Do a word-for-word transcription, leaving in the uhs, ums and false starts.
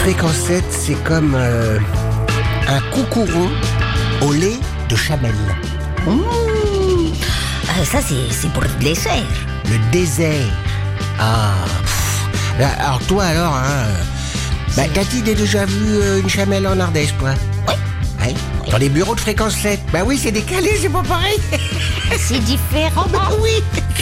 Fréquence sept, c'est comme euh, un coucouron au lait de chamel. Mmh. Euh, ça, c'est, c'est pour le dessert. Le désert. Ah. Pff. Alors toi alors, hein, bah, t'as-t-il déjà vu euh, une chamelle en Ardèche, toi? Oui. Ouais. Oui. Dans les bureaux de Fréquence sept. Bah oui, c'est décalé, c'est pas pareil. C'est différent. Bah oui.